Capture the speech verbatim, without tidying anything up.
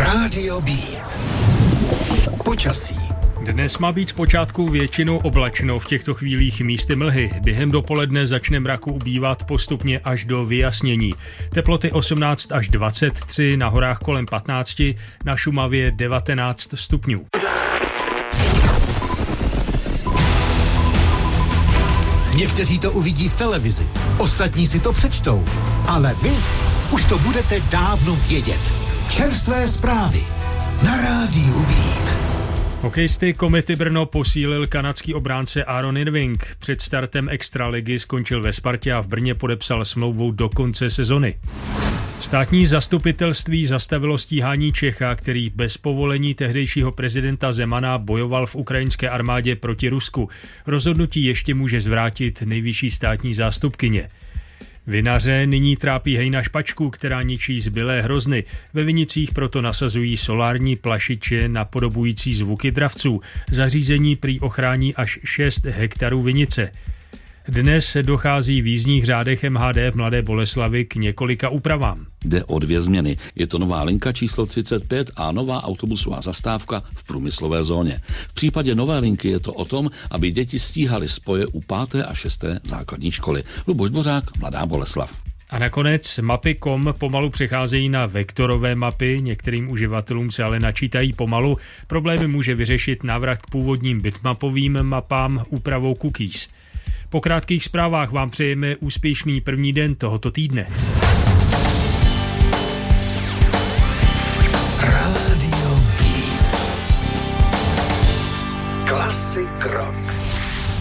Rádio B. Počasí. Dnes má být zpočátku většinou oblačno, v těchto chvílích místy mlhy. Během dopoledne začne mraku ubývat postupně až do vyjasnění. Teploty osmnáct až dvacet tři, na horách kolem patnáct, na Šumavě devatenáct stupňů. Někteří to uvidí v televizi, ostatní si to přečtou, ale vy už to budete dávno vědět. Čerstvé zprávy na Rádiu Beat. Hokejisty Komety Brno posílil kanadský obránce Aaron Irving. Před startem extraligy skončil ve Spartě a v Brně podepsal smlouvu do konce sezony. Státní zastupitelství zastavilo stíhání Čecha, který bez povolení tehdejšího prezidenta Zemana bojoval v ukrajinské armádě proti Rusku. Rozhodnutí ještě může zvrátit nejvyšší státní zástupkyně. Vinaře nyní trápí hejna špačku, která ničí zbylé hrozny. Ve vinicích proto nasazují solární plašiče napodobující zvuky dravců. Zařízení prý ochrání až šest hektarů vinice. Dnes dochází v jízdních řádech M H D v Mladé Boleslavi k několika úpravám. Jde o dvě změny. Je to nová linka číslo třicet pět a nová autobusová zastávka v průmyslové zóně. V případě nové linky je to o tom, aby děti stíhaly spoje u páté a šesté základní školy. Luboš Dvořák, Mladá Boleslav. A nakonec mapy tečka com pomalu přecházejí na vektorové mapy, některým uživatelům se ale načítají pomalu. Problémy může vyřešit návrat k původním bitmapovým mapám úpravou cookies. Po krátkých zprávách vám přejeme úspěšný první den tohoto týdne. Rádio B. Klasika.